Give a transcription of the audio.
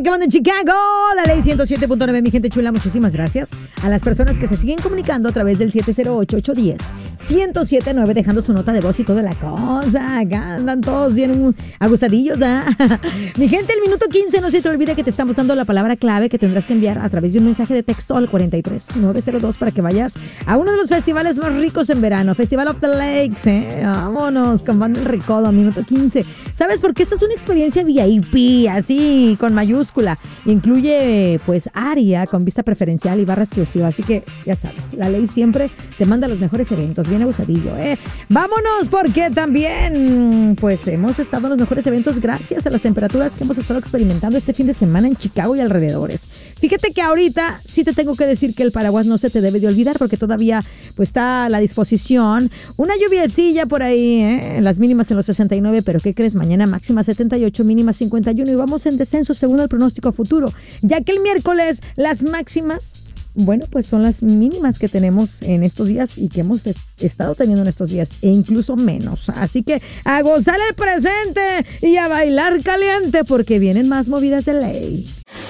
que manda en Chicago, la ley 107.9, mi gente chula, muchísimas gracias a las personas que se siguen comunicando a través del 708-810-1079, dejando su nota de voz y toda la cosa. Acá andan todos bien agustadillos, ¿ah? Mi gente, el minuto 15, no se te olvide que te estamos dando la palabra clave que tendrás que enviar a través de un mensaje de texto al 43902 para que vayas a uno de los festivales más ricos en verano, Festival of the Lakes, ¿eh? Vámonos, con Banda El Recodo, minuto 15. ¿Sabes por qué? Esta es una experiencia VIP, así, con mayúscula. Incluye, pues, área con vista preferencial y barra exclusiva. Así que, ya sabes, la ley siempre te manda los mejores eventos. Bien abusadillo, ¿eh? Vámonos, porque también, pues, hemos estado en los mejores eventos gracias a las temperaturas que hemos estado experimentando este fin de semana en Chicago y alrededores. Fíjate que ahorita sí te tengo que decir que el paraguas no se te debe de olvidar porque todavía, pues, está a la disposición. Una lluviecilla por ahí, ¿eh? Las mínimas en los 69, pero ¿qué crees? Mañana máxima 78, mínima 51 y vamos en descenso según el pronóstico futuro, ya que el miércoles las máximas, bueno, pues son las mínimas que tenemos en estos días y que hemos estado teniendo en estos días e incluso menos. Así que a gozar el presente y a bailar caliente porque vienen más movidas de ley.